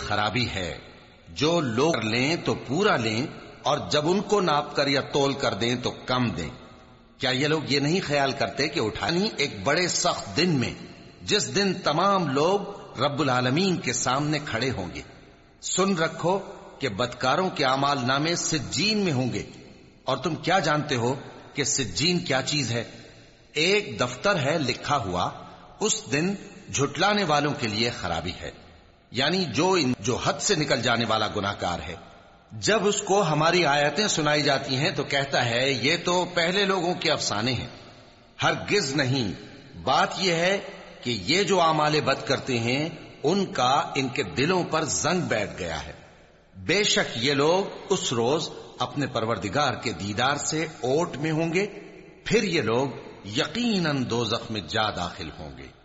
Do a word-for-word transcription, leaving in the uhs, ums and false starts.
खराबी है। जो लोग कर लें तो पूरा लें, और जब उनको नाप कर या तोल कर दें तो कम दें। क्या ये लोग ये नहीं ख्याल करते कि उठानी एक बड़े सख्त दिन में, जिस दिन तमाम लोग रब्बुल आलमीन के सामने खड़े होंगे। सुन रखो कि बदकारों के आमाल नामे सिज्जीन में होंगे। और तुम क्या जानते हो कि सिज्जीन क्या चीज है? एक दफ्तर है लिखा हुआ। उस दिन झुटलाने वालों के लिए खराबी है, यानी जो इन जो हद से निकल जाने वाला गुनाहगार है। जब उसको हमारी आयतें सुनाई जाती हैं तो कहता है ये तो पहले लोगों के अफसाने हैं। हरगिज नहीं, बात यह है कि ये जो आमाले बद करते हैं उनका इनके दिलों पर जंग बैठ गया है। बेशक ये लोग उस रोज अपने परवरदिगार के दीदार से ओट में होंगे, फिर ये लोग यकीनन दोज़ख में जा दाखिल होंगे।